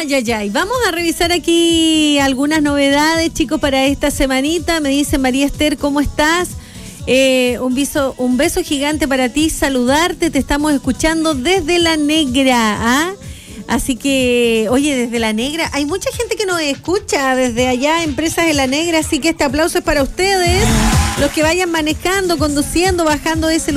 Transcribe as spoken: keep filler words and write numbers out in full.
Ay, ay, ay. Vamos a revisar aquí algunas novedades, chicos, para esta semanita. Me dice María Esther, ¿cómo estás? Eh, un beso, un beso gigante para ti, saludarte, te estamos escuchando desde La Negra, ¿ah? Así que, oye, desde La Negra, hay mucha gente que nos escucha desde allá, Empresas de La Negra, así que este aplauso es para ustedes, los que vayan manejando, conduciendo, bajando ese